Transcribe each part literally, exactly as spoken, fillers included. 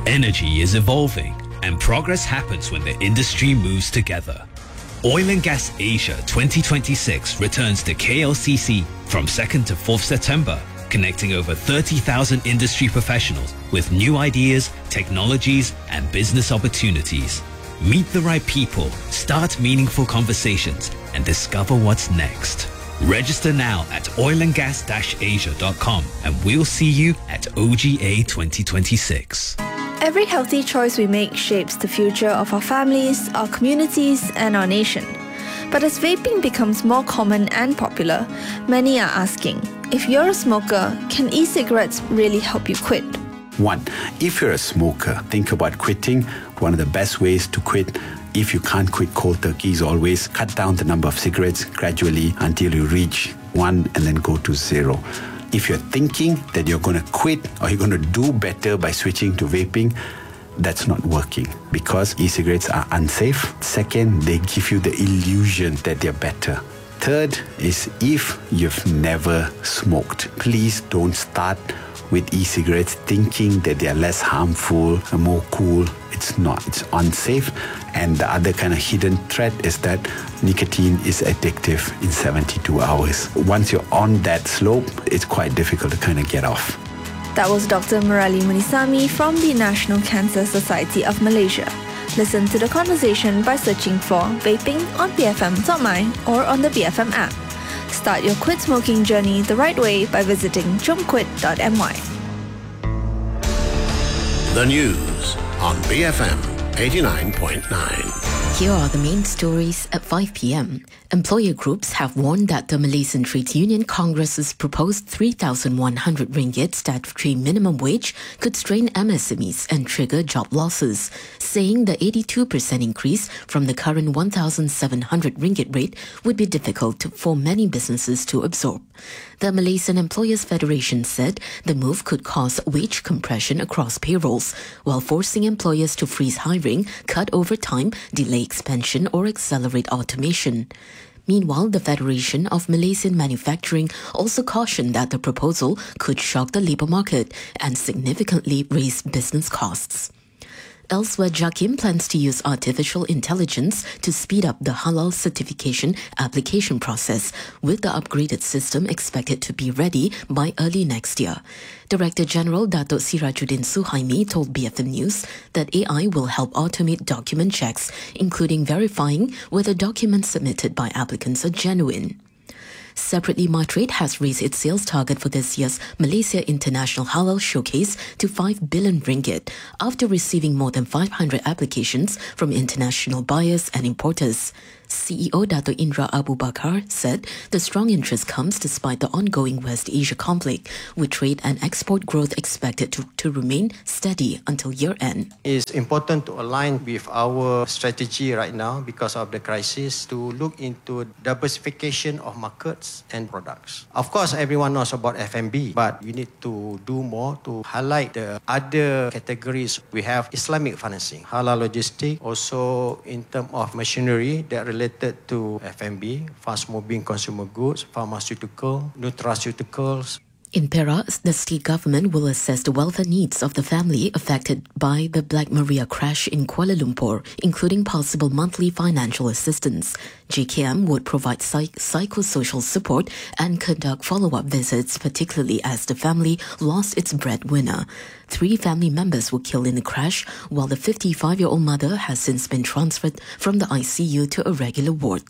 Energy is evolving, and progress happens when the industry moves together. Oil and Gas Asia twenty twenty-six returns to K L C C from second to fourth September, connecting over thirty thousand industry professionals with new ideas, technologies, and business opportunities. Meet the right people, start meaningful conversations, and discover what's next. Register now at oil and gas dash asia dot com, and we'll see you at O G A twenty twenty-six. Every healthy choice we make shapes the future of our families, our communities, and our nation. But as vaping becomes more common and popular, many are asking, if you're a smoker, can e-cigarettes really help you quit? One, if you're a smoker, think about quitting. One of the best ways to quit, if you can't quit cold turkey, is always cut down the number of cigarettes gradually until you reach one and then go to zero. If you're thinking that you're going to quit or you're going to do better by switching to vaping, that's not working because e-cigarettes are unsafe. Second, they give you the illusion that they're better. Third is if you've never smoked, please don't start with e-cigarettes thinking that they're less harmful and more cool. It's not. It's unsafe. And the other kind of hidden threat is that nicotine is addictive in seventy-two hours. Once you're on that slope, it's quite difficult to kind of get off. That was Doctor Murali Munisami from the National Cancer Society of Malaysia. Listen to the conversation by searching for Vaping on B F M dot my or on the B F M app. Start your quit smoking journey the right way by visiting jomquit dot m y. The news on B F M eighty-nine point nine. Here are the main stories at five p.m. Employer groups have warned that the Malaysian Trades Union Congress's proposed three thousand one hundred ringgit statutory minimum wage could strain M S M Es and trigger job losses, saying the eighty-two percent increase from the current one thousand seven hundred ringgit rate would be difficult for many businesses to absorb. The Malaysian Employers Federation said the move could cause wage compression across payrolls, while forcing employers to freeze hiring, cut overtime, delay expansion, or accelerate automation. Meanwhile, the Federation of Malaysian Manufacturing also cautioned that the proposal could shock the labour market and significantly raise business costs. Elsewhere, JAKIM plans to use artificial intelligence to speed up the halal certification application process, with the upgraded system expected to be ready by early next year. Director General Datuk Sirajuddin Suhaimi told B F M News that A I will help automate document checks, including verifying whether documents submitted by applicants are genuine. Separately, Martrade has raised its sales target for this year's Malaysia International Halal Showcase to five billion ringgit after receiving more than five hundred applications from international buyers and importers. C E O Dato' Indra Abu Bakar said the strong interest comes despite the ongoing West Asia conflict, with trade and export growth expected to, to remain steady until year-end. It's important to align with our strategy right now because of the crisis to look into diversification of markets and products. Of course, everyone knows about F and B, but you need to do more to highlight the other categories. We have Islamic financing, halal logistics, also in terms of machinery that related to F and B, fast-moving consumer goods, pharmaceutical, nutraceuticals. In Perak, the state government will assess the welfare needs of the family affected by the Black Maria crash in Kuala Lumpur, including possible monthly financial assistance. J K M would provide psych- psychosocial support and conduct follow-up visits, particularly as the family lost its breadwinner. Three family members were killed in the crash, while the fifty-five-year-old mother has since been transferred from the I C U to a regular ward.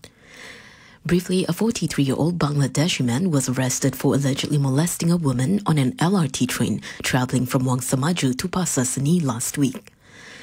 Briefly, a forty-three-year-old Bangladeshi man was arrested for allegedly molesting a woman on an L R T train travelling from Wangsa Maju to Pasar Seni last week.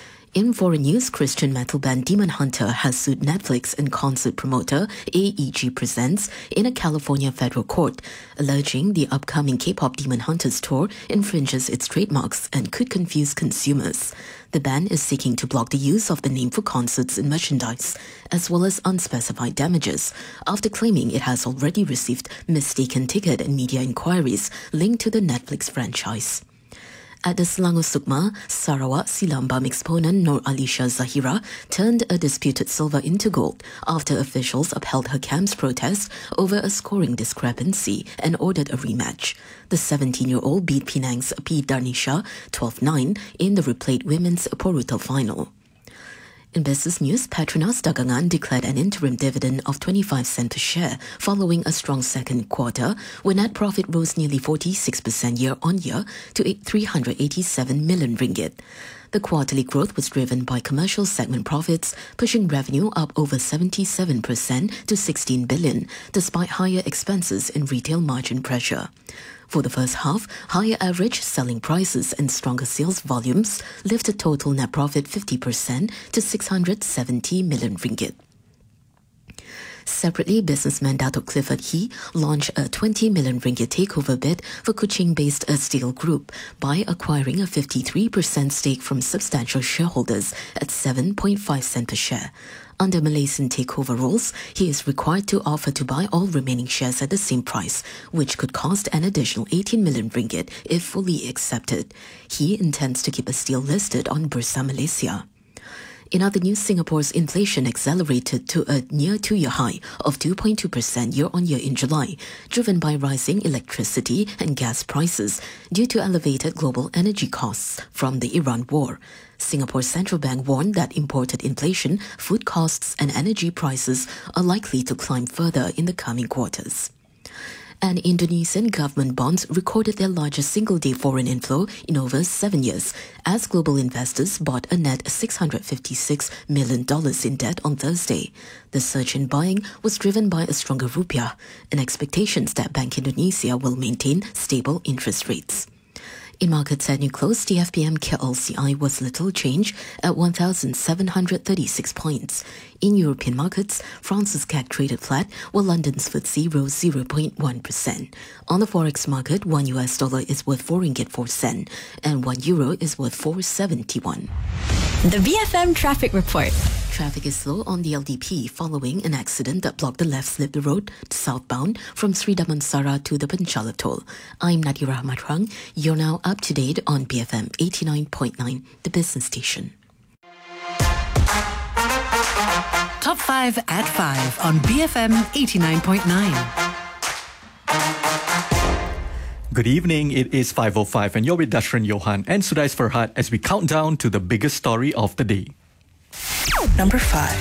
In foreign news, Christian metal band Demon Hunter has sued Netflix and concert promoter A E G Presents in a California federal court, alleging the upcoming K-pop Demon Hunters tour infringes its trademarks and could confuse consumers. The band is seeking to block the use of the name for concerts and merchandise, as well as unspecified damages, after claiming it has already received mistaken ticket and media inquiries linked to the Netflix franchise. At the Selangor Sukma, Sarawak Silambam exponent Nur Alisha Zahira turned a disputed silver into gold after officials upheld her camp's protest over a scoring discrepancy and ordered a rematch. The seventeen-year-old beat Penang's P. Darnisha twelve nine in the replayed women's Porutal final. In business news, Petronas Dagangan declared an interim dividend of twenty-five cents per share following a strong second quarter, where net profit rose nearly forty-six percent year-on-year to three hundred eighty-seven million ringgit. The quarterly growth was driven by commercial segment profits, pushing revenue up over seventy-seven percent to sixteen billion, despite higher expenses and retail margin pressure. For the first half, higher average selling prices and stronger sales volumes lifted total net profit fifty percent to six hundred seventy million ringgit. Separately, businessman Datuk Clifford He launched a twenty million ringgit takeover bid for Kuching-based Steel Group by acquiring a fifty-three percent stake from substantial shareholders at seven point five cents per share. Under Malaysian takeover rules, he is required to offer to buy all remaining shares at the same price, which could cost an additional eighteen million ringgit if fully accepted. He intends to keep a steel listed on Bursa Malaysia. In other news, Singapore's inflation accelerated to a near two-year high of two point two percent year-on-year in July, driven by rising electricity and gas prices due to elevated global energy costs from the Iran war. Singapore's central bank warned that imported inflation, food costs and energy prices are likely to climb further in the coming quarters. And Indonesian government bonds recorded their largest single-day foreign inflow in over seven years, as global investors bought a net six hundred fifty-six million dollars in debt on Thursday. The surge in buying was driven by a stronger rupiah and expectations that Bank Indonesia will maintain stable interest rates. In markets at new close, the F B M K L C I was little change at one thousand seven hundred thirty-six points. In European markets, France's C A C traded flat, while London's F T S E rose zero point one percent. On the forex market, one U S dollar is worth four ringgit four cents, and one euro is worth four seventy-one. The B F M Traffic Report. Traffic is slow on the L D P following an accident that blocked the left slip road southbound from Sri Damansara to the Penchala toll. I'm Nadira Matrang. You're now up to date on B F M eighty-nine point nine, the business station. Top five at five on B F M eighty-nine point nine. Good evening, it is five oh five and you're with Dashran Johan and Sudais Farhad as we count down to the biggest story of the day. Number five.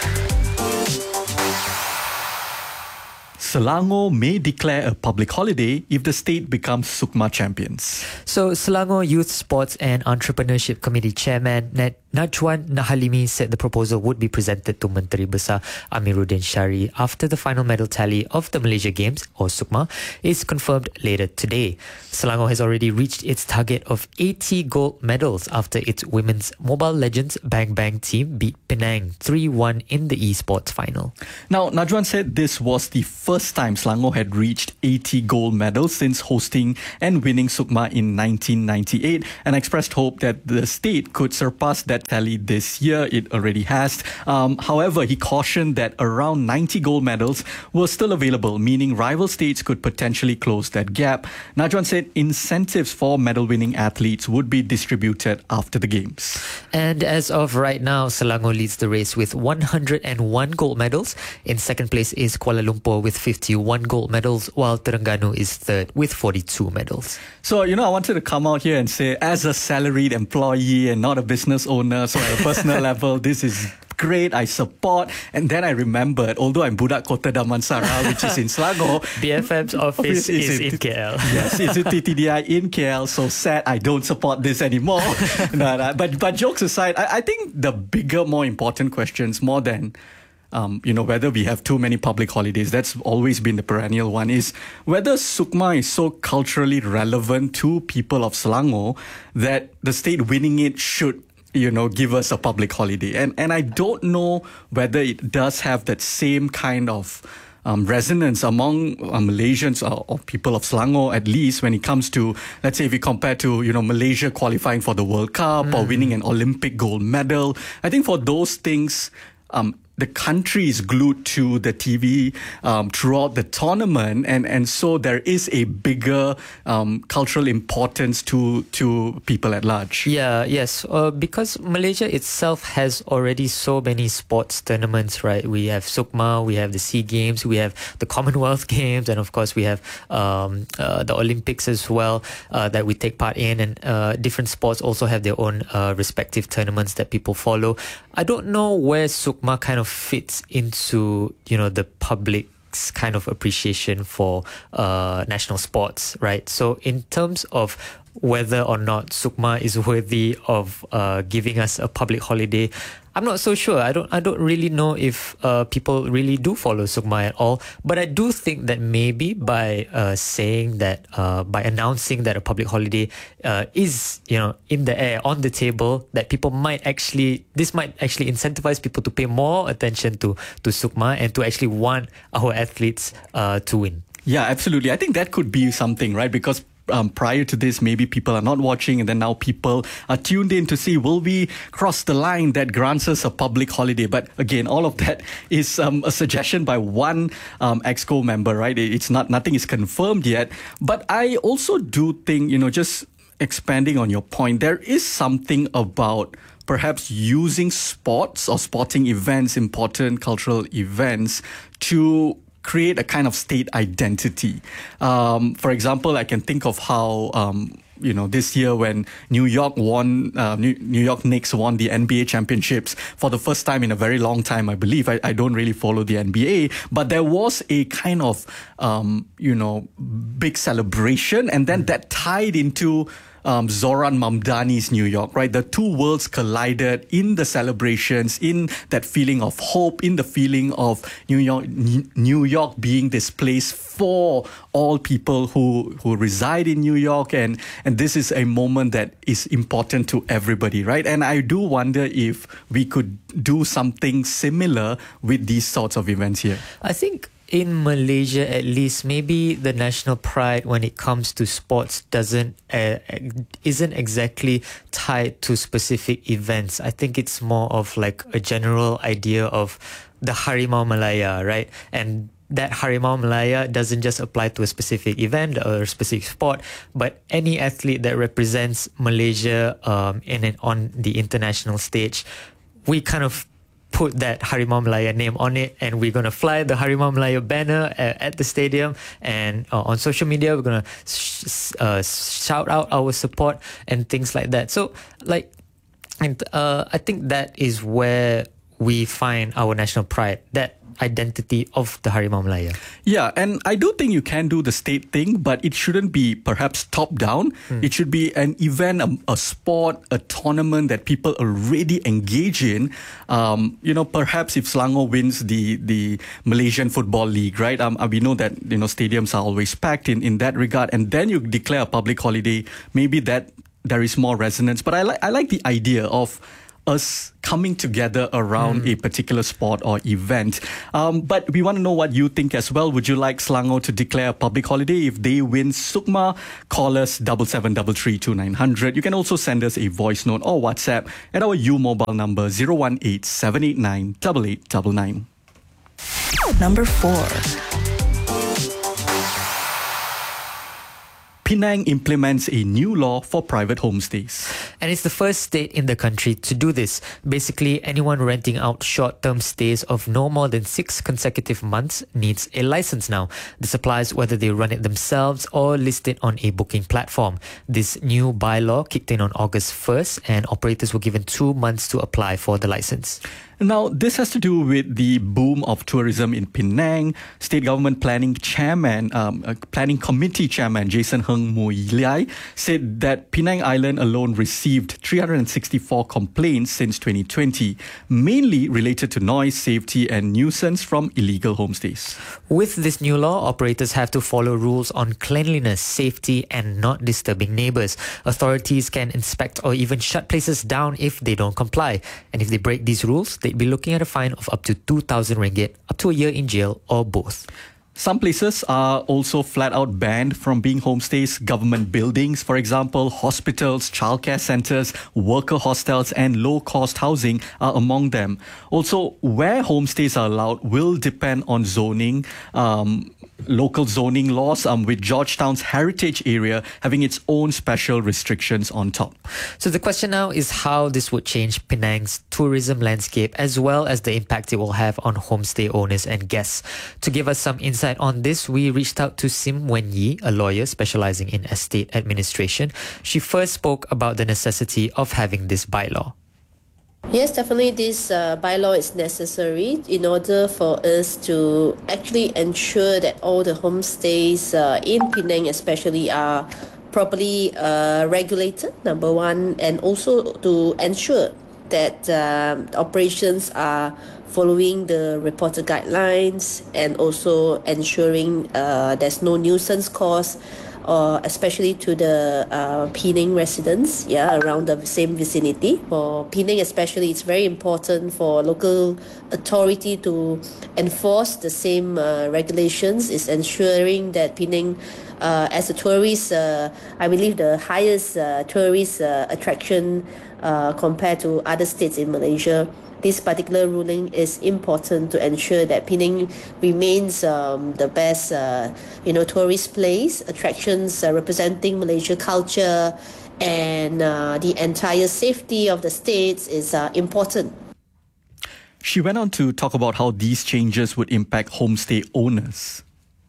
Selangor may declare a public holiday if the state becomes Sukma champions. So, Selangor Youth Sports and Entrepreneurship Committee Chairman Nat Najwan Nahalimi said the proposal would be presented to Menteri Besar Amiruddin Syari after the final medal tally of the Malaysia Games, or Sukma, is confirmed later today. Selangor has already reached its target of eighty gold medals after its women's Mobile Legends Bang Bang team beat Penang three one in the esports final. Now, Najwan said this was the first time Selangor had reached eighty gold medals since hosting and winning Sukma in nineteen ninety-eight, and expressed hope that the state could surpass that tally this year. It already has. Um, however, he cautioned that around ninety gold medals were still available, meaning rival states could potentially close that gap. Najwan said incentives for medal-winning athletes would be distributed after the Games. And as of right now, Selangor leads the race with one hundred one gold medals. In second place is Kuala Lumpur with fifty-one gold medals, while Terengganu is third with forty-two medals. So, you know, I wanted to come out here and say, as a salaried employee and not a business owner, so at a personal level, this is great, I support. And then I remembered, although I'm Budak Kota Damansara, which is in Selangor, B F M's office is, is in, in K L. Yes, it's in T T D I in K L. So sad I don't support this anymore. no, no, but, but jokes aside, I, I think the bigger, more important questions, more than Um, you know, whether we have too many public holidays, that's always been the perennial one, is whether Sukma is so culturally relevant to people of Selangor that the state winning it should, you know, give us a public holiday. And and I don't know whether it does have that same kind of um, resonance among uh, Malaysians or, or people of Selangor, at least when it comes to, let's say if you compare to, you know, Malaysia qualifying for the World Cup mm. or winning an Olympic gold medal. I think for those things, Um, the country is glued to the T V um, throughout the tournament, and, and so there is a bigger um, cultural importance to to people at large. Yeah, yes, uh, because Malaysia itself has already so many sports tournaments, right? We have SUKMA, we have the SEA Games, we have the Commonwealth Games, and of course we have um, uh, the Olympics as well uh, that we take part in, and uh, different sports also have their own uh, respective tournaments that people follow. I don't know where SUKMA kind of fits into, you know, the public's kind of appreciation for uh, national sports, right? So in terms of whether or not SUKMA is worthy of uh, giving us a public holiday, I'm not so sure. I don't I don't really know if uh, people really do follow SUKMA at all. But I do think that maybe by uh, saying that, uh, by announcing that a public holiday uh, is, you know, in the air, on the table, that people might actually, this might actually incentivize people to pay more attention to, to SUKMA and to actually want our athletes uh, to win. Yeah, absolutely. I think that could be something, right? Because Um, prior to this, maybe people are not watching, and then now people are tuned in to see, will we cross the line that grants us a public holiday? But again, all of that is um, a suggestion by one um, EXCO member, right? It's not, nothing is confirmed yet. But I also do think, you know, just expanding on your point, there is something about perhaps using sports or sporting events, important cultural events, to create a kind of state identity. Um, for example, I can think of how, um, you know, this year when New York won, uh, New, New York Knicks won the N B A championships for the first time in a very long time, I believe. I, I don't really follow the N B A, but there was a kind of, um, you know, big celebration, and then that tied into Um, Zoran Mamdani's New York, right? The two worlds collided in the celebrations, in that feeling of hope, in the feeling of New York, New York being this place for all people who, who reside in New York. And, and this is a moment that is important to everybody, right? And I do wonder if we could do something similar with these sorts of events here. I think in Malaysia, at least, maybe the national pride when it comes to sports doesn't uh, isn't exactly tied to specific events. I think it's more of like a general idea of the Harimau Malaya, right? And that Harimau Malaya doesn't just apply to a specific event or a specific sport, but any athlete that represents Malaysia um, in and on the international stage, we kind of put that Harimau Malaya name on it, and we're going to fly the Harimau Malaya banner uh, at the stadium, and uh, on social media we're going to sh- uh, shout out our support and things like that. So like, and uh, I think that is where we find our national pride, that identity of the Harimau Malaya. Yeah, and I do think you can do the state thing, but it shouldn't be perhaps top down. Mm. It should be an event, a, a sport, a tournament that people already engage in. Um, you know, perhaps if Selangor wins the the Malaysian Football League, right? Um, we know that, you know, stadiums are always packed in, in that regard, and then you declare a public holiday. Maybe that there is more resonance. But I like I like the idea of us coming together around mm. a particular sport or event. Um, but we want to know what you think as well. Would you like Selangor to declare a public holiday if they win SUKMA? Call us double seven double three two nine hundred. You can also send us a voice note or WhatsApp at our U mobile number zero one eight seven eight nine eight eight nine nine. Number four. Penang implements a new law for private homestays. And it's the first state in the country to do this. Basically, anyone renting out short-term stays of no more than six consecutive months needs a license now. This applies whether they run it themselves or list it on a booking platform. This new bylaw kicked in on August first, and operators were given two months to apply for the license. Now, this has to do with the boom of tourism in Penang. State Government Planning Chairman, um, uh, Planning Committee Chairman Jason Heng Mui Liai said that Penang Island alone received three hundred sixty-four complaints since twenty twenty, mainly related to noise, safety and nuisance from illegal homestays. With this new law, operators have to follow rules on cleanliness, safety and not disturbing neighbours. Authorities can inspect or even shut places down if they don't comply. And if they break these rules, they'd be looking at a fine of up to two thousand ringgit, up to a year in jail or both. Some places are also flat out banned from being homestays. Government buildings, for example, hospitals, childcare centres, worker hostels and low-cost housing are among them. Also, where homestays are allowed will depend on zoning, um, local zoning laws, um, with Georgetown's heritage area having its own special restrictions on top. So the question now is how this would change Penang's tourism landscape as well as the impact it will have on homestay owners and guests. To give us some insight on this, we reached out to Sim Wen Yi, a lawyer specializing in estate administration. She first spoke about the necessity of having this bylaw. Yes, definitely this uh, bylaw is necessary in order for us to actually ensure that all the homestays uh, in Penang especially are properly uh, regulated, number one, and also to ensure that um, operations are following the reported guidelines and also ensuring uh, there's no nuisance caused, uh, especially to the uh, Penang residents, yeah, around the same vicinity. For Penang especially, it's very important for local authority to enforce the same uh, regulations. Is ensuring that Penang, uh, as a tourist, uh, I believe the highest uh, tourist uh, attraction uh, compared to other states in Malaysia. This particular ruling is important to ensure that Penang remains um, the best, uh, you know, tourist place, attractions uh, representing Malaysia culture, and uh, the entire safety of the states is uh, important. She went on to talk about how these changes would impact homestay owners.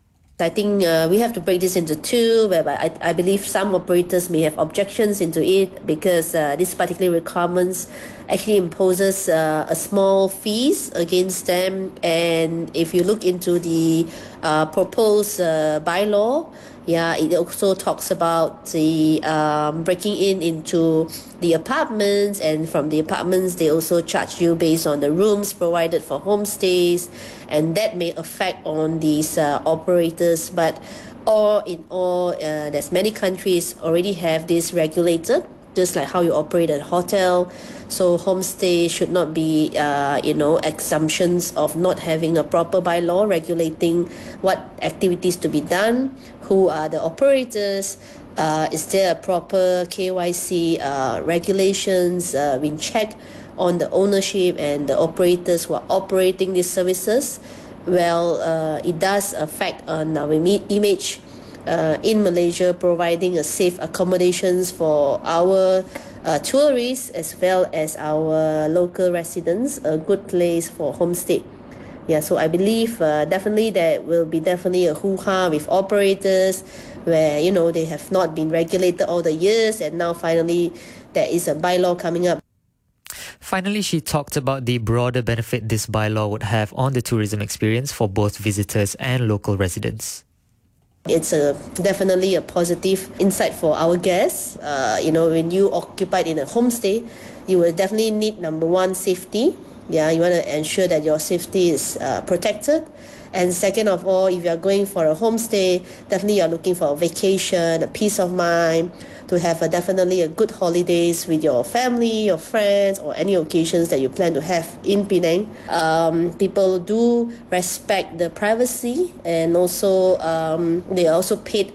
I think uh, we have to break this into two, whereby I, I believe some operators may have objections into it because uh, this particular requirements actually imposes uh, a small fees against them. And if you look into the uh, proposed uh, bylaw, yeah, it also talks about the um, breaking in into the apartments, and from the apartments they also charge you based on the rooms provided for homestays, and that may affect on these uh, operators. But all in all, uh, there's many countries already have this regulated, just like how you operate a hotel. So homestay should not be, uh, you know, assumptions of not having a proper bylaw regulating what activities to be done, who are the operators, uh, is there a proper K Y C uh, regulations, uh, being checked on the ownership and the operators who are operating these services. Well, uh, it does affect on our image uh, in Malaysia, providing a safe accommodations for our uh, tourists as well as our local residents, a good place for homestay. Yeah, so I believe uh, definitely there will be definitely a hoo-ha with operators where, you know, they have not been regulated all the years, and now finally there is a bylaw coming up. Finally, she talked about the broader benefit this bylaw would have on the tourism experience for both visitors and local residents. It's a, definitely a positive insight for our guests. Uh, you know, when you occupied in a homestay, you will definitely need, number one, safety. Yeah, you want to ensure that your safety is uh, protected. And second of all, if you are going for a homestay, definitely you are looking for a vacation, a peace of mind, to have a, definitely a good holidays with your family, your friends, or any occasions that you plan to have in Penang. Um, people do respect the privacy, and also um, they are also paid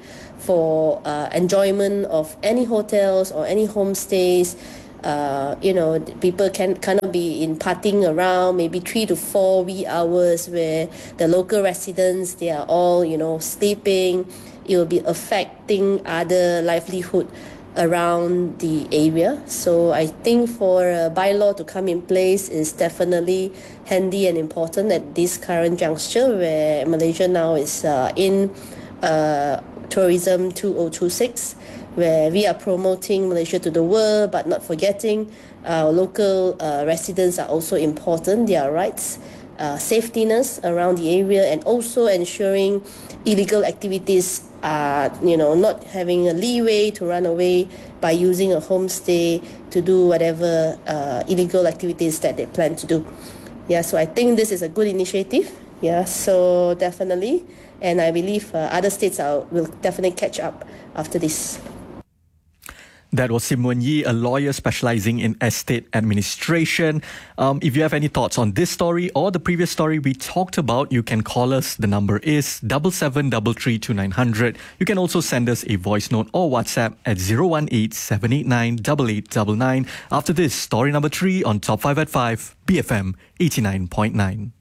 for uh, enjoyment of any hotels or any homestays. Uh, you know, people can cannot be in partying around maybe three to four wee hours where the local residents, they are all, you know, sleeping. It will be affecting other livelihood around the area. So I think for a bylaw to come in place is definitely handy and important at this current juncture where Malaysia now is uh, in uh, Tourism two thousand twenty-six, where we are promoting Malaysia to the world, but not forgetting our local uh, residents are also important, their rights, uh, safetiness around the area, and also ensuring illegal activities are, you know, not having a leeway to run away by using a homestay to do whatever uh, illegal activities that they plan to do. Yeah, so I think this is a good initiative. Yeah, so definitely, and I believe uh, other states are, will definitely catch up after this. That was Sim Wen Yi, a lawyer specializing in estate administration. Um, if you have any thoughts on this story or the previous story we talked about, you can call us. The number is seven seven three three two nine zero zero. You can also send us a voice note or WhatsApp at zero one eight seven eight nine eight eight nine nine. After this, story number three on Top five at five, B F M eighty-nine point nine.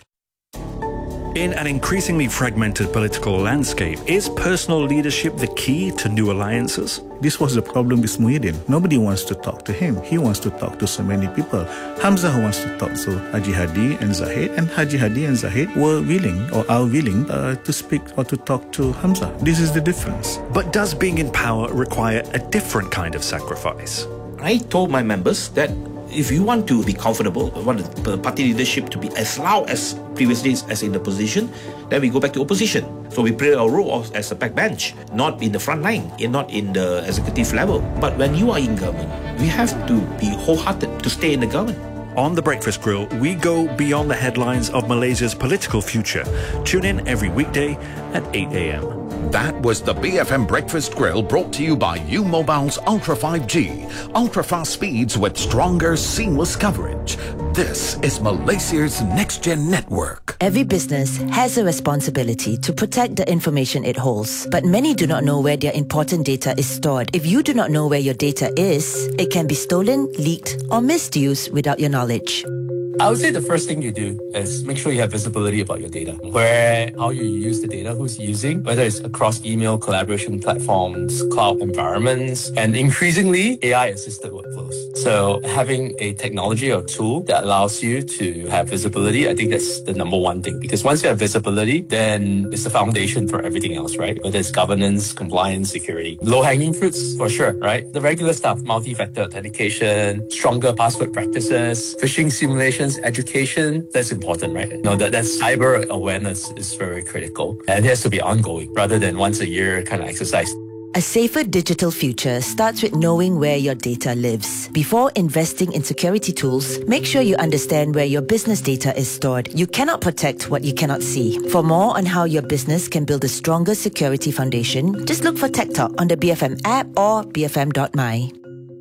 In an increasingly fragmented political landscape, is personal leadership the key to new alliances? This was the problem with Muhyiddin. Nobody wants to talk to him. He wants to talk to so many people. Hamzah wants to talk to Haji Hadi and Zahid, and Haji Hadi and Zahid were willing or are willing uh, to speak or to talk to Hamzah. This is the difference. But does being in power require a different kind of sacrifice? I told my members that if you want to be comfortable, want the party leadership to be as loud as previous days as in the position, then we go back to opposition. So we play our role as a backbench, not in the front line, not in the executive level. But when you are in government, we have to be wholehearted to stay in the government. On The Breakfast Grill, we go beyond the headlines of Malaysia's political future. Tune in every weekday at eight a.m. That was the B F M Breakfast Grill, brought to you by U Mobile's Ultra five G. Ultra fast speeds with stronger, seamless coverage. This is Malaysia's next-gen network. Every business has a responsibility to protect the information it holds, but many do not know where their important data is stored. If you do not know where your data is, it can be stolen, leaked, or misused without your knowledge. I would say the first thing you do is make sure you have visibility about your data. Where, how you use the data, who's using, whether it's across email, collaboration platforms, cloud environments, and increasingly A I-assisted workflows. So having a technology or tool that allows you to have visibility, I think that's the number one thing. Because once you have visibility, then it's the foundation for everything else, right? Whether it's governance, compliance, security. Low-hanging fruits, for sure, right? The regular stuff, multi-factor authentication, stronger password practices, phishing simulations, education, that's important, right? You know, that, that cyber awareness is very critical. And it has to be ongoing rather than once a year kind of exercise. A safer digital future starts with knowing where your data lives. Before investing in security tools, make sure you understand where your business data is stored. You cannot protect what you cannot see. For more on how your business can build a stronger security foundation, just look for Tech Talk on the B F M app or b f m dot m y.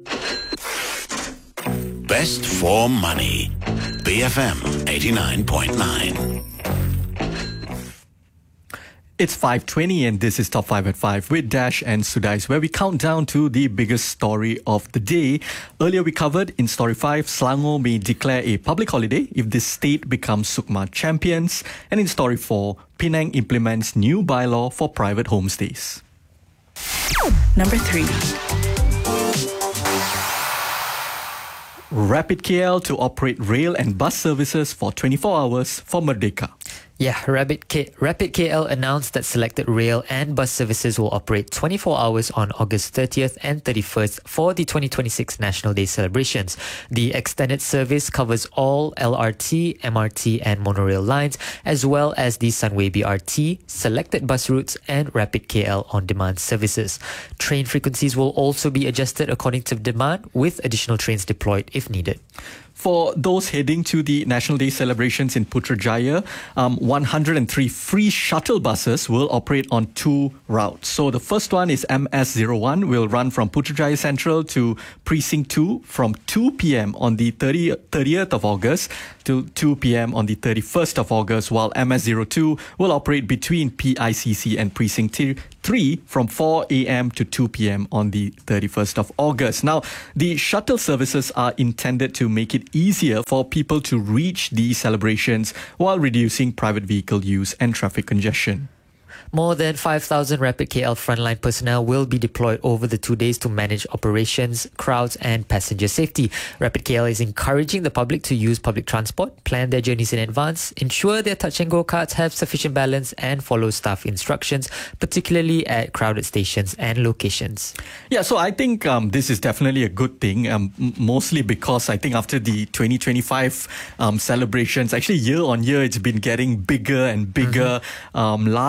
Best for money. B F M eighty-nine point nine. It's five twenty and this is Top five at five with Dash and Sudais, where we count down to the biggest story of the day. Earlier we covered in Story five, Selangor may declare a public holiday if the state becomes Sukma champions. And in Story four, Penang implements new bylaw for private homestays. Number three. Rapid K L to operate rail and bus services for twenty-four hours for Merdeka. Yeah, Rapid, K- Rapid K L announced that selected rail and bus services will operate twenty-four hours on August thirtieth and thirty-first for the twenty twenty-six National Day celebrations. The extended service covers all L R T, M R T and monorail lines, as well as the Sunway B R T, selected bus routes and Rapid K L on-demand services. Train frequencies will also be adjusted according to demand, with additional trains deployed if needed. For those heading to the National Day celebrations in Putrajaya, um, one hundred three free shuttle buses will operate on two routes. So the first one is M S zero one, will run from Putrajaya Central to Precinct two from two p.m. on the thirtieth of August to two p.m. on the thirty-first of August, while M S zero two will operate between P I C C and Precinct three from four a.m. to two p.m. on the thirty-first of August. Now, the shuttle services are intended to make it easier for people to reach the celebrations while reducing private vehicle use and traffic congestion. More than five thousand Rapid K L frontline personnel will be deployed over the two days to manage operations, crowds and passenger safety. Rapid K L is encouraging the public to use public transport, plan their journeys in advance, ensure their touch-and-go cards have sufficient balance and follow staff instructions, particularly at crowded stations and locations. Yeah, so I think um, this is definitely a good thing, um, mostly because I think after the twenty twenty-five um, celebrations, actually year on year, it's been getting bigger and bigger. Mm-hmm. Um, last year, I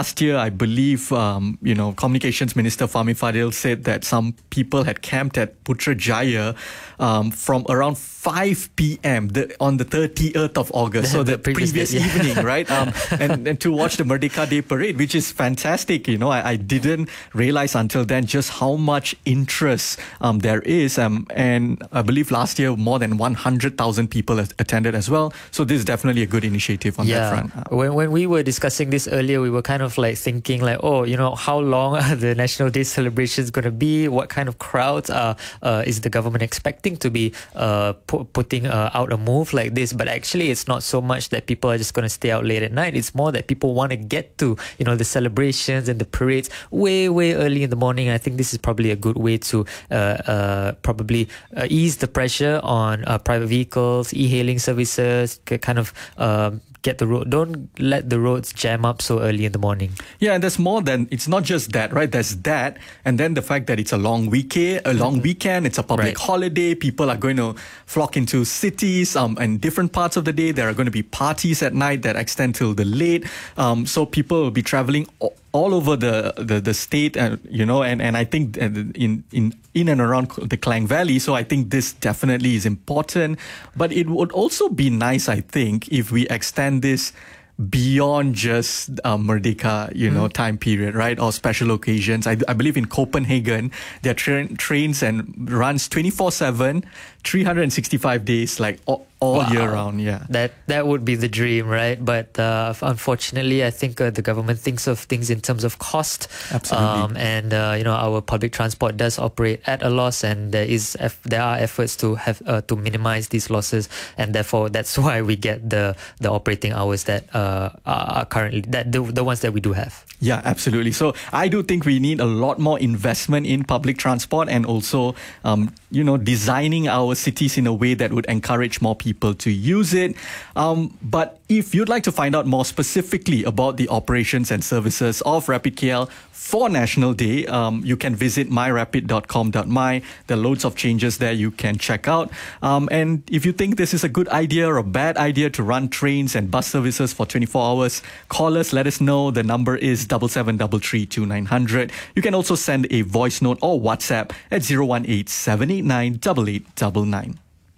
believe, um, you know, Communications Minister Fahmi Fadil said that some people had camped at Putrajaya um, from around five p.m. The, on the thirtieth of August, so the, the previous, previous day, yeah. evening, right? Um, and, and to watch the Merdeka Day Parade, which is fantastic. You know, I, I didn't realize until then just how much interest um, there is. Um, and I believe last year more than one hundred thousand people attended as well. So this is definitely a good initiative on yeah. that front. Uh, when, when we were discussing this earlier, we were kind of like thinking like, oh, you know, how long are the National Day celebrations going to be? What kind of crowds are, uh, is the government expecting to be uh, pu- putting uh, out a move like this? But actually, it's not so much that people are just going to stay out late at night. It's more that people want to get to, you know, the celebrations and the parades way, way early in the morning. I think this is probably a good way to uh, uh, probably uh, ease the pressure on uh, private vehicles, e-hailing services, kind of um, get the road. Don't let the roads jam up so early in the morning. Yeah, and there's more than, it's not just that, right? There's that, and then the fact that it's a long weekend, a long mm-hmm. weekend, it's a public right. holiday. People are going to flock into cities um, and different parts of the day. There are going to be parties at night that extend till the late. Um, so people will be traveling all, all over the, the, the state, uh, you know, and, and I think in, in, in and around the Klang Valley. So I think this definitely is important. But it would also be nice, I think, if we extend this beyond just uh, Merdeka, you know, mm. time period, right? Or special occasions. I, I believe in Copenhagen, there are tra- trains and runs twenty-four seven, three hundred sixty-five days, like all, all wow. year round. Yeah, that that would be the dream, right? But uh, unfortunately, I think uh, the government thinks of things in terms of cost. Absolutely. Um, and uh, you know, our public transport does operate at a loss, and there is eff- there are efforts to have uh, to minimize these losses, and therefore that's why we get the the operating hours that uh, are currently that the the ones that we do have. Yeah, absolutely. So I do think we need a lot more investment in public transport, and also, um, you know, designing our cities in a way that would encourage more people to use it. Um, but if you'd like to find out more specifically about the operations and services of Rapid K L for National Day, um, you can visit my rapid dot com dot my. There are loads of changes there you can check out. Um, and if you think this is a good idea or a bad idea to run trains and bus services for twenty-four hours, call us, let us know. The number is seven seven three three two nine zero zero. You can also send a voice note or WhatsApp at zero one eight seven eight nine eight eight nine nine.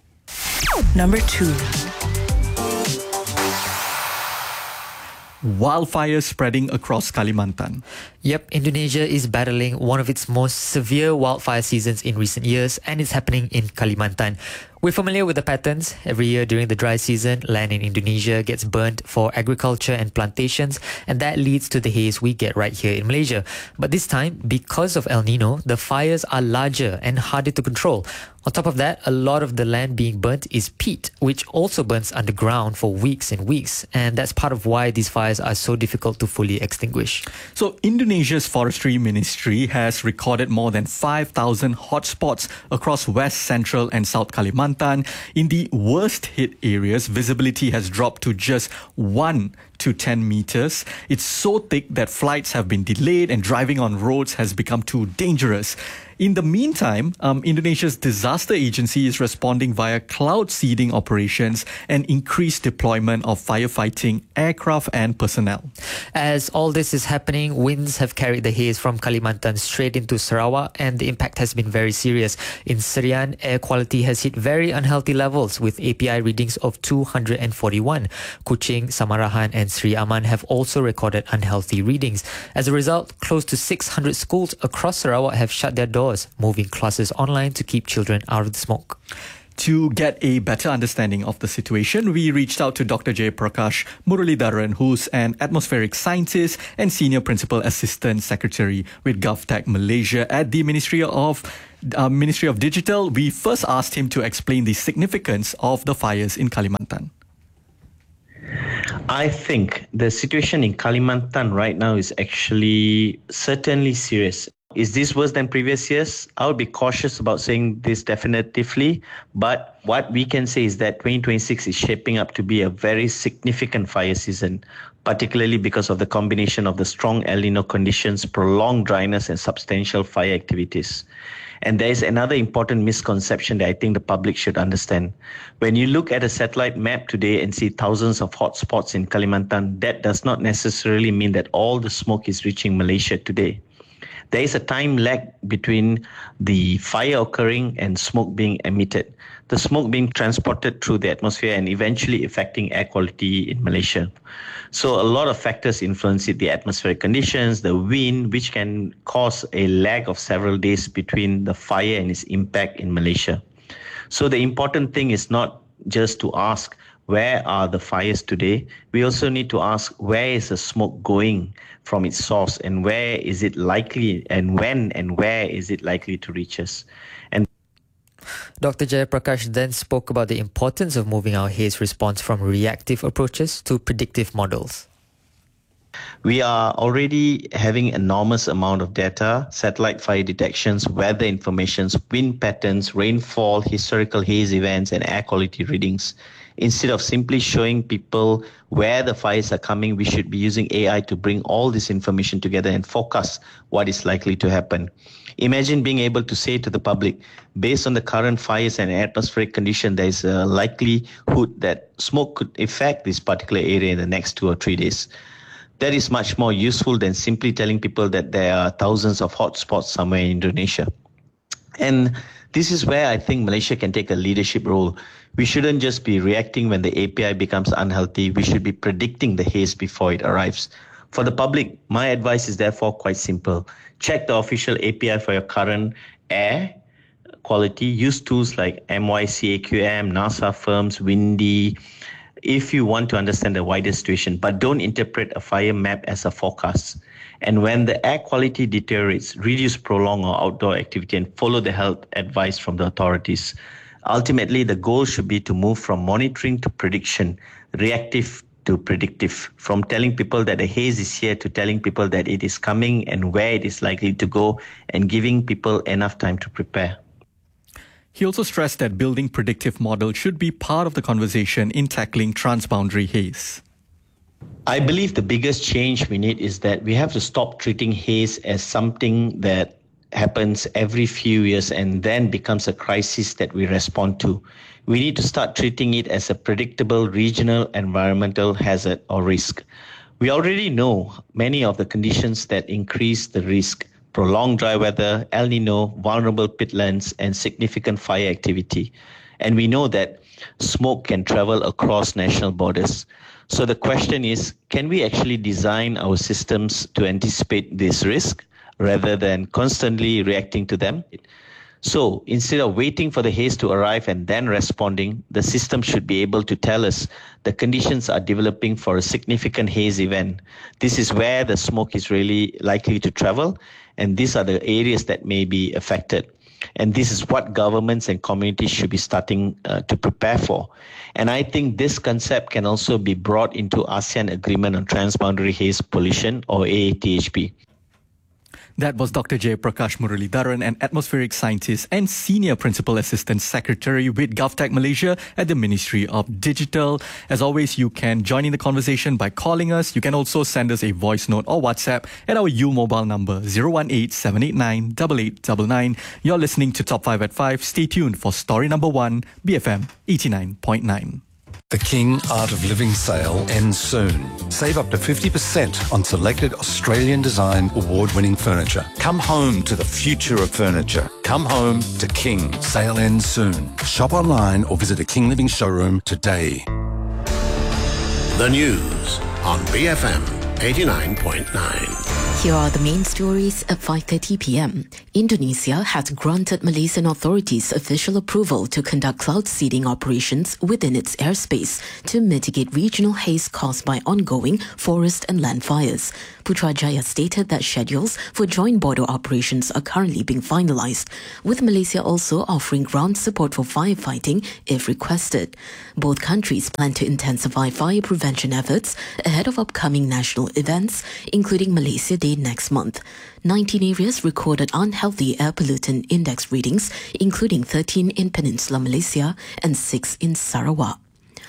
Number two. Wildfires spreading across Kalimantan. Yep, Indonesia is battling one of its most severe wildfire seasons in recent years, and it's happening in Kalimantan. We're familiar with the patterns. Every year during the dry season, land in Indonesia gets burnt for agriculture and plantations, and that leads to the haze we get right here in Malaysia. But this time, because of El Nino, the fires are larger and harder to control. On top of that, a lot of the land being burnt is peat, which also burns underground for weeks and weeks. And that's part of why these fires are so difficult to fully extinguish. So Indonesia's Forestry Ministry has recorded more than five thousand hotspots across West, Central and South Kalimantan. In the worst hit areas, visibility has dropped to just one to ten meters. It's so thick that flights have been delayed and driving on roads has become too dangerous. In the meantime, um, Indonesia's disaster agency is responding via cloud seeding operations and increased deployment of firefighting aircraft and personnel. As all this is happening, winds have carried the haze from Kalimantan straight into Sarawak, and the impact has been very serious. In Serian, air quality has hit very unhealthy levels with A P I readings of two hundred forty-one. Kuching, Samarahan and Sri Aman have also recorded unhealthy readings. As a result, close to six hundred schools across Sarawak have shut their doors, moving classes online to keep children out of the smoke. To get a better understanding of the situation, we reached out to Doctor Jayaprakash Muralidharan, who's an atmospheric scientist and Senior Principal Assistant Secretary with GovTech Malaysia at the Ministry of uh, Ministry of Digital. We first asked him to explain the significance of the fires in Kalimantan. I think the situation in Kalimantan right now is actually certainly serious. Is this worse than previous years? I would be cautious about saying this definitively, but what we can say is that twenty twenty-six is shaping up to be a very significant fire season, particularly because of the combination of the strong El Nino conditions, prolonged dryness and substantial fire activities. And there is another important misconception that I think the public should understand. When you look at a satellite map today and see thousands of hotspots in Kalimantan, that does not necessarily mean that all the smoke is reaching Malaysia today. There is a time lag between the fire occurring and smoke being emitted. The smoke being transported through the atmosphere and eventually affecting air quality in Malaysia. So a lot of factors influence it, the atmospheric conditions, the wind, which can cause a lag of several days between the fire and its impact in Malaysia. So the important thing is not just to ask, where are the fires today? We also need to ask, where is the smoke going from its source, and where is it likely, and when and where is it likely to reach us? And Doctor Jayaprakash then spoke about the importance of moving our haze response from reactive approaches to predictive models. We are already having enormous amount of data, satellite fire detections, weather informations, wind patterns, rainfall, historical haze events, and air quality readings. Instead of simply showing people where the fires are coming, we should be using A I to bring all this information together and forecast what is likely to happen. Imagine being able to say to the public, based on the current fires and atmospheric condition, there is a likelihood that smoke could affect this particular area in the next two or three days. That is much more useful than simply telling people that there are thousands of hotspots somewhere in Indonesia. And this is where I think Malaysia can take a leadership role. We shouldn't just be reacting when the A P I becomes unhealthy. We should be predicting the haze before it arrives. For the public, my advice is therefore quite simple. Check the official A P I for your current air quality. Use tools like M Y C A Q M, NASA firms, Windy, if you want to understand the wider situation, but don't interpret a fire map as a forecast. And when the air quality deteriorates, reduce, prolong or outdoor activity and follow the health advice from the authorities. Ultimately, the goal should be to move from monitoring to prediction, reactive to predictive, from telling people that the haze is here to telling people that it is coming and where it is likely to go, and giving people enough time to prepare. He also stressed that building predictive models should be part of the conversation in tackling transboundary haze. I believe the biggest change we need is that we have to stop treating haze as something that happens every few years and then becomes a crisis that we respond to. We need to start treating it as a predictable regional environmental hazard or risk. We already know many of the conditions that increase the risk: prolonged dry weather, El Nino, vulnerable pitlands, and significant fire activity. And we know that smoke can travel across national borders. So the question is, can we actually design our systems to anticipate this risk rather than constantly reacting to them? So instead of waiting for the haze to arrive and then responding, the system should be able to tell us the conditions are developing for a significant haze event. This is where the smoke is really likely to travel, and these are the areas that may be affected. And this is what governments and communities should be starting uh, to prepare for. And I think this concept can also be brought into ASEAN Agreement on Transboundary Haze Pollution, or A A T H P. That was Doctor Jayaprakash Muralidharan, an atmospheric scientist and Senior Principal Assistant Secretary with GovTech Malaysia at the Ministry of Digital. As always, you can join in the conversation by calling us. You can also send us a voice note or WhatsApp at our U Mobile number zero one eight, seven eight nine, eight eight nine nine. You're listening to Top five at five. Stay tuned for story number one, B F M eighty-nine point nine. The King Art of Living sale ends soon. Save up to fifty percent on selected Australian design award-winning furniture. Come home to the future of furniture. Come home to King. Sale ends soon. Shop online or visit a King Living showroom today. The news on B F M eighty-nine point nine. Here are the main stories at five thirty p.m. Indonesia has granted Malaysian authorities official approval to conduct cloud seeding operations within its airspace to mitigate regional haze caused by ongoing forest and land fires. Putrajaya stated that schedules for joint border operations are currently being finalized, with Malaysia also offering ground support for firefighting if requested. Both countries plan to intensify fire prevention efforts ahead of upcoming national events, including Malaysia Day next month. nineteen areas recorded unhealthy air pollutant index readings, including thirteen in Peninsular Malaysia and six in Sarawak.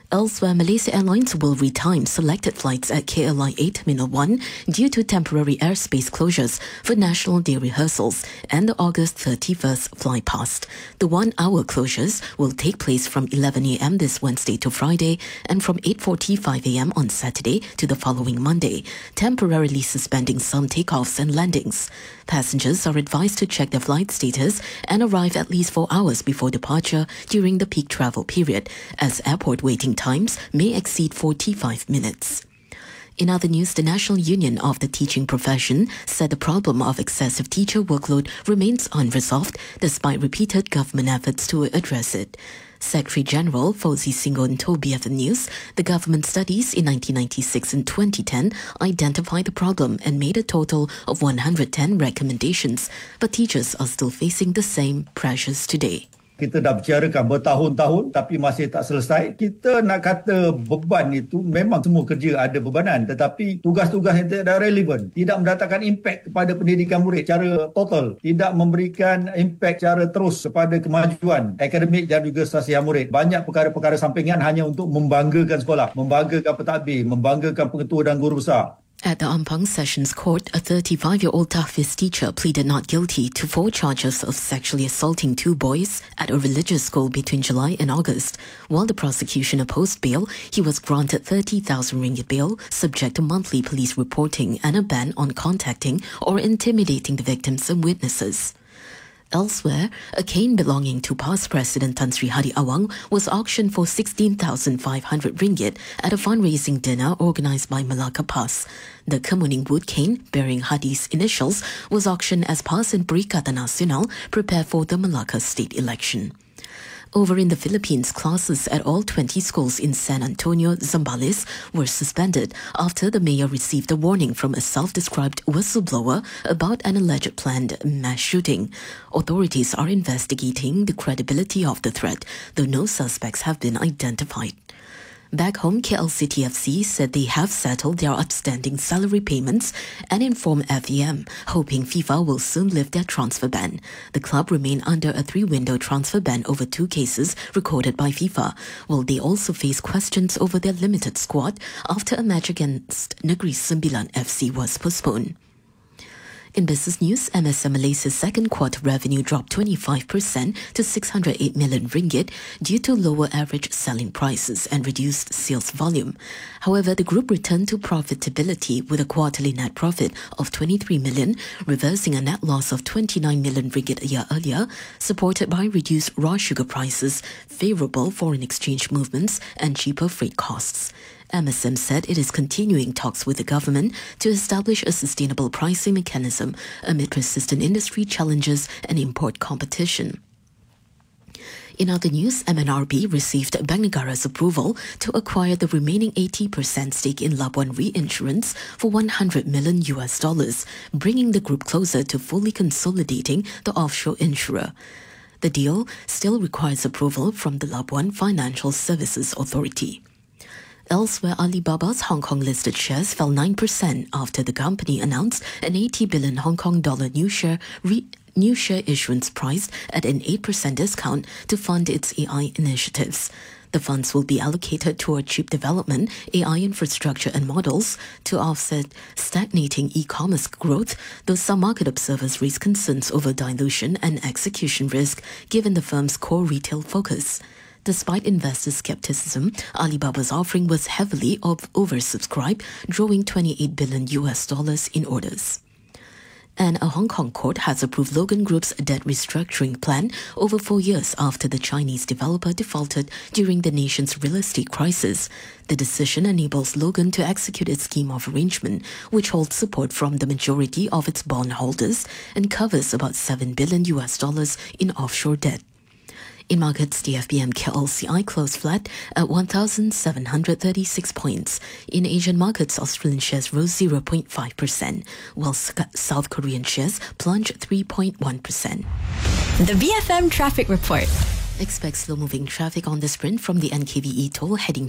Elsewhere, Malaysia Airlines will retime selected flights at K L I eight Terminal one due to temporary airspace closures for National Day rehearsals and the August thirty-first fly past. The one-hour closures will take place from eleven a.m. this Wednesday to Friday and from eight forty-five a.m. on Saturday to the following Monday, temporarily suspending some takeoffs and landings. Passengers are advised to check their flight status and arrive at least four hours before departure during the peak travel period, as airport waiting times may exceed forty-five minutes. In other news, the National Union of the Teaching Profession said the problem of excessive teacher workload remains unresolved despite repeated government efforts to address it. Secretary General Fauzi Singon told B F M News the government studies in nineteen ninety-six and twenty ten identified the problem and made a total of one hundred ten recommendations, but teachers are still facing the same pressures today. Kita dah bicarakan bertahun-tahun tapi masih tak selesai. Kita nak kata beban itu memang semua kerja ada bebanan, tetapi tugas-tugas yang tidak relevan, tidak mendatangkan impak kepada pendidikan murid secara total, tidak memberikan impak secara terus kepada kemajuan akademik dan juga sasiah murid. Banyak perkara-perkara sampingan hanya untuk membanggakan sekolah, membanggakan pentadbir, membanggakan pengetua dan guru besar. At the Ampang Sessions Court, a thirty-five-year-old Tahfiz teacher pleaded not guilty to four charges of sexually assaulting two boys at a religious school between July and August. While the prosecution opposed bail, he was granted thirty thousand ringgit bail, subject to monthly police reporting and a ban on contacting or intimidating the victims and witnesses. Elsewhere, a cane belonging to past President Tan Sri Hadi Awang was auctioned for sixteen thousand five hundred ringgit at a fundraising dinner organised by Melaka PAS. The Kemuning wood cane, bearing Hadi's initials, was auctioned as PAS and Perikatan Nasional prepare for the Melaka state election. Over in the Philippines, classes at all twenty schools in San Antonio, Zambales were suspended after the mayor received a warning from a self-described whistleblower about an alleged planned mass shooting. Authorities are investigating the credibility of the threat, though no suspects have been identified. Back home, K L City F C said they have settled their outstanding salary payments and informed F E M, hoping FIFA will soon lift their transfer ban. The club remain under a three-window transfer ban over two cases recorded by FIFA, while they also face questions over their limited squad after a match against Negeri Sembilan F C was postponed. In business news, M S M Malaysia's second quarter revenue dropped twenty-five percent to six hundred eight million ringgit due to lower average selling prices and reduced sales volume. However, the group returned to profitability with a quarterly net profit of twenty-three million, reversing a net loss of twenty-nine million ringgit a year earlier, supported by reduced raw sugar prices, favorable foreign exchange movements, and cheaper freight costs. M S M said it is continuing talks with the government to establish a sustainable pricing mechanism amid persistent industry challenges and import competition. In other news, M N R B received Bank Negara's approval to acquire the remaining eighty percent stake in Labuan Reinsurance for one hundred million U S dollars, bringing the group closer to fully consolidating the offshore insurer. The deal still requires approval from the Labuan Financial Services Authority. Elsewhere, Alibaba's Hong Kong-listed shares fell nine percent after the company announced an eighty billion Hong Kong dollar new share re- new share issuance priced at an eight percent discount to fund its A I initiatives. The funds will be allocated toward chip development, A I infrastructure and models to offset stagnating e-commerce growth, though some market observers raise concerns over dilution and execution risk given the firm's core retail focus. Despite investor skepticism, Alibaba's offering was heavily oversubscribed, drawing twenty-eight billion U S dollars in orders. And a Hong Kong court has approved Logan Group's debt restructuring plan over four years after the Chinese developer defaulted during the nation's real estate crisis. The decision enables Logan to execute its scheme of arrangement, which holds support from the majority of its bondholders and covers about seven billion U S dollars in offshore debt. In markets, the F B M K L C I closed flat at one thousand seven hundred thirty-six points. In Asian markets, Australian shares rose zero point five percent, while South Korean shares plunged three point one percent. The B F M Traffic Report. Expect slow-moving traffic on the sprint from the N K V E toll heading